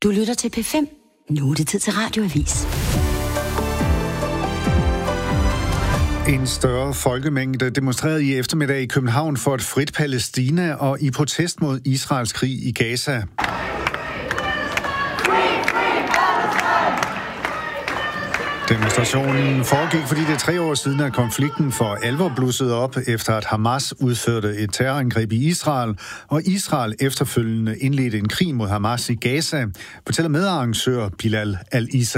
Du lytter til P5. Nu er det tid til Radioavis. En større folkemængde demonstrerede i eftermiddag i København for et frit Palæstina og i protest mod Israels krig i Gaza. Demonstrationen foregik, fordi det er 3 år siden, at konflikten for alvor blussede op, efter at Hamas udførte et terrorangreb i Israel, og Israel efterfølgende indledte en krig mod Hamas i Gaza, fortæller medarrangør Bilal Al-Issa.